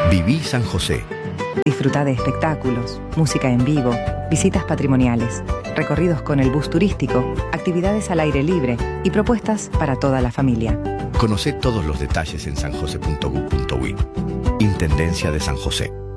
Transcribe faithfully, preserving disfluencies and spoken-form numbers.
Viví San José. Disfruta de espectáculos, música en vivo, visitas patrimoniales, recorridos con el bus turístico, actividades al aire libre y propuestas para toda la familia. Conocé todos los detalles en sanjose punto gu punto uy. Intendencia de San José.